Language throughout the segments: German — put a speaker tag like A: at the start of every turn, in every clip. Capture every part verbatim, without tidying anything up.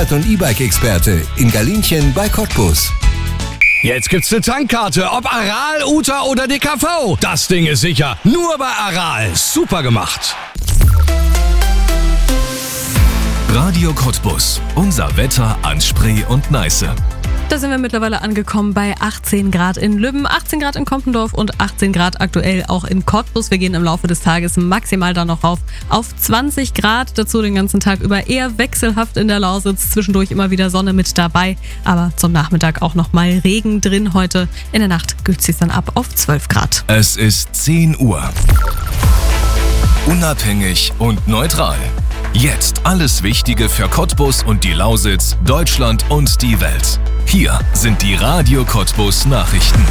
A: Fahrrad- und E-Bike-Experte in Galinchen bei Cottbus.
B: Jetzt gibt's eine Tankkarte, ob Aral, U T A oder D K V. Das Ding ist sicher, nur bei Aral. Super gemacht.
C: Radio Cottbus. Unser Wetter an Spree und Neiße.
D: Da sind wir mittlerweile angekommen bei achtzehn Grad in Lübben, achtzehn Grad in Kompendorf und achtzehn Grad aktuell auch in Cottbus. Wir gehen im Laufe des Tages maximal dann noch rauf auf zwanzig Grad. Dazu den ganzen Tag über eher wechselhaft in der Lausitz. Zwischendurch immer wieder Sonne mit dabei, aber zum Nachmittag auch noch mal Regen drin. Heute in der Nacht kühlt es dann ab auf zwölf Grad.
C: Es ist zehn Uhr. Unabhängig und neutral. Jetzt alles Wichtige für Cottbus und die Lausitz, Deutschland und die Welt. Hier sind die Radio Cottbus Nachrichten.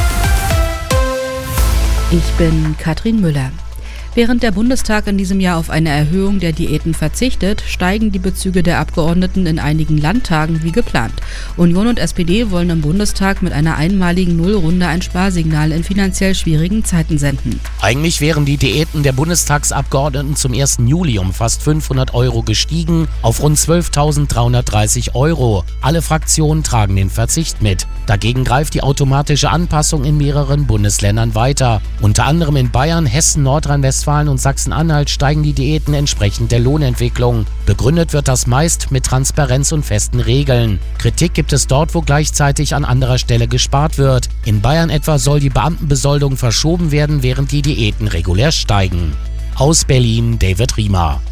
E: Ich bin Katrin Müller. Während der Bundestag in diesem Jahr auf eine Erhöhung der Diäten verzichtet, steigen die Bezüge der Abgeordneten in einigen Landtagen wie geplant. Union und S P D wollen im Bundestag mit einer einmaligen Nullrunde ein Sparsignal in finanziell schwierigen Zeiten senden.
F: Eigentlich wären die Diäten der Bundestagsabgeordneten zum ersten Juli um fast fünfhundert Euro gestiegen auf rund zwölftausenddreihundertdreißig Euro. Alle Fraktionen tragen den Verzicht mit. Dagegen greift die automatische Anpassung in mehreren Bundesländern weiter. Unter anderem in Bayern, Hessen, Nordrhein-Westfalen und Sachsen-Anhalt steigen die Diäten entsprechend der Lohnentwicklung. Begründet wird das meist mit Transparenz und festen Regeln. Kritik gibt es dort, wo gleichzeitig an anderer Stelle gespart wird. In Bayern etwa soll die Beamtenbesoldung verschoben werden, während die Diäten regulär steigen. Aus Berlin, David Riemer.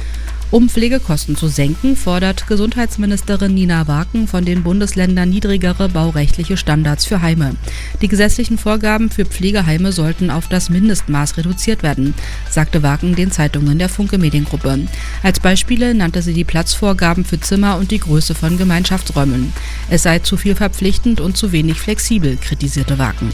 E: Um Pflegekosten zu senken, fordert Gesundheitsministerin Nina Waken von den Bundesländern niedrigere baurechtliche Standards für Heime. Die gesetzlichen Vorgaben für Pflegeheime sollten auf das Mindestmaß reduziert werden, sagte Waken den Zeitungen der Funke Mediengruppe. Als Beispiele nannte sie die Platzvorgaben für Zimmer und die Größe von Gemeinschaftsräumen. Es sei zu viel verpflichtend und zu wenig flexibel, kritisierte Waken.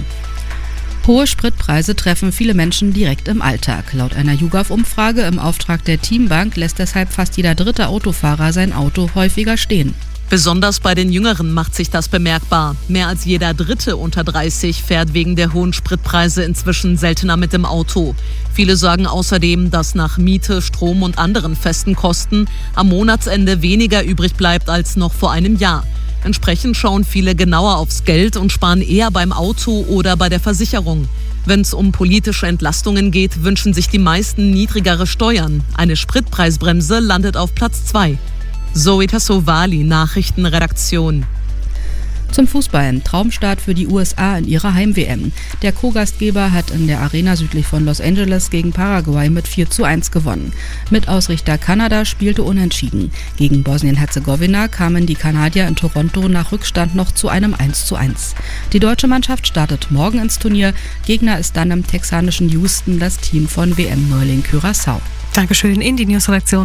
E: Hohe Spritpreise treffen viele Menschen direkt im Alltag. Laut einer YouGov-Umfrage im Auftrag der Teambank lässt deshalb fast jeder dritte Autofahrer sein Auto häufiger stehen.
G: Besonders bei den Jüngeren macht sich das bemerkbar. Mehr als jeder Dritte unter dreißig fährt wegen der hohen Spritpreise inzwischen seltener mit dem Auto. Viele sagen außerdem, dass nach Miete, Strom und anderen festen Kosten am Monatsende weniger übrig bleibt als noch vor einem Jahr. Entsprechend schauen viele genauer aufs Geld und sparen eher beim Auto oder bei der Versicherung. Wenn es um politische Entlastungen geht, wünschen sich die meisten niedrigere Steuern. Eine Spritpreisbremse landet auf Platz zwei. Zoe Tassovali, Nachrichtenredaktion.
E: Zum Fußball. Traumstart für die U S A in ihrer Heim-W M. Der Co-Gastgeber hat in der Arena südlich von Los Angeles gegen Paraguay mit vier zu eins gewonnen. Mitausrichter Kanada spielte unentschieden. Gegen Bosnien-Herzegowina kamen die Kanadier in Toronto nach Rückstand noch zu einem eins zu eins. Die deutsche Mannschaft startet morgen ins Turnier. Gegner ist dann im texanischen Houston das Team von W M-Neuling Curaçao.
D: Dankeschön in die Newsredaktion.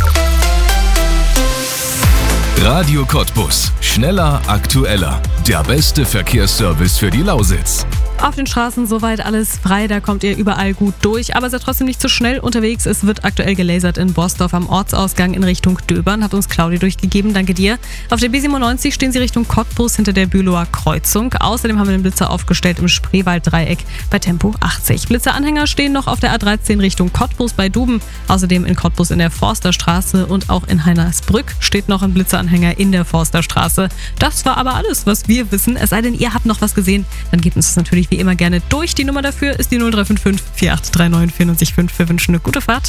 C: Radio Cottbus. Schneller, aktueller. Der beste Verkehrsservice für die Lausitz.
D: Auf den Straßen soweit alles frei, da kommt ihr überall gut durch, aber seid trotzdem nicht zu schnell unterwegs. Es wird aktuell gelasert in Borsdorf am Ortsausgang in Richtung Döbern, hat uns Claudi durchgegeben, danke dir. Auf der B siebenundneunzig stehen sie Richtung Cottbus hinter der Bülower Kreuzung. Außerdem haben wir den Blitzer aufgestellt im Spreewald-Dreieck bei Tempo achtzig. Blitzeranhänger stehen noch auf der A dreizehn Richtung Cottbus bei Duben, außerdem in Cottbus in der Forsterstraße und auch in Heinersbrück steht noch ein Blitzeranhänger in der Forsterstraße. Das war aber alles, was wir wissen, es sei denn, ihr habt noch was gesehen, dann gebt uns das natürlich wie immer gerne durch. Die Nummer dafür ist die null drei fünf fünf vier acht drei neun vier null fünf. Wir wünschen eine gute Fahrt.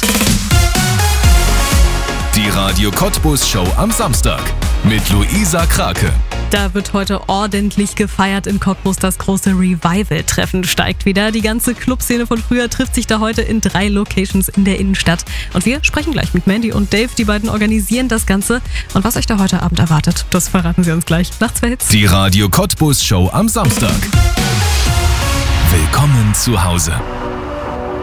C: Die Radio Cottbus Show am Samstag mit Luisa Krake.
D: Da wird heute ordentlich gefeiert in Cottbus. Das große Revival-Treffen steigt wieder. Die ganze Clubszene von früher trifft sich da heute in drei Locations in der Innenstadt. Und wir sprechen gleich mit Mandy und Dave. Die beiden organisieren das Ganze. Und was euch da heute Abend erwartet, das verraten sie uns gleich nach zwei Hits.
C: Die Radio Cottbus Show am Samstag. Willkommen zu Hause.